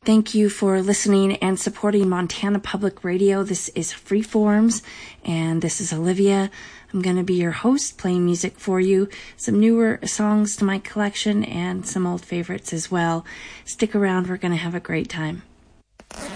Thank you for listening and supporting Montana Public Radio. This is Freeforms, and this is Olivia. I'm going to be your host, playing music for you, some newer songs to my collection, and some old favorites as well. Stick around, we're going to have a great time.